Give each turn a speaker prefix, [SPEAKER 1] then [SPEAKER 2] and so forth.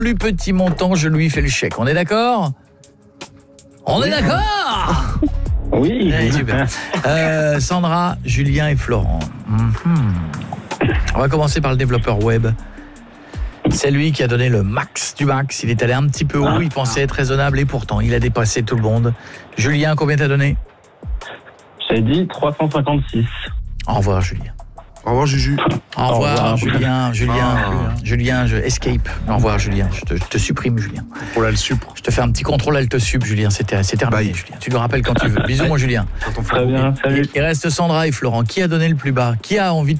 [SPEAKER 1] plus petit montant, je lui fais le chèque. On est d'accord ? On est d'accord ?
[SPEAKER 2] Oui.
[SPEAKER 1] Allez, super. Sandra, Julien et Florent. On va commencer par le développeur web. C'est lui qui a donné le max du max. Il est allé un petit peu haut, il pensait être raisonnable et pourtant, il a dépassé tout le monde. Julien, combien t'as donné ?
[SPEAKER 2] J'ai dit 356.
[SPEAKER 1] Au revoir, Julien.
[SPEAKER 3] Au revoir, Juju.
[SPEAKER 1] Au revoir, Julien. Julien, je escape. Au revoir, Julien. Je te supprime, Julien.
[SPEAKER 3] Pour la sup.
[SPEAKER 1] Je te fais un petit contrôle alt sub, Julien. C'est terminé,
[SPEAKER 3] Bye.
[SPEAKER 1] Julien. Tu le rappelles quand tu veux. Bisous, mon Julien.
[SPEAKER 2] Très bien, salut.
[SPEAKER 1] Il reste Sandra et Florent. Qui a donné le plus bas ? Qui a envie de